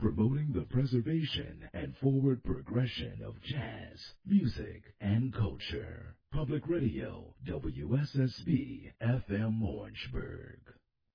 promoting the preservation and forward progression of jazz, music, and culture. Public Radio, WSSB FM Orangeburg.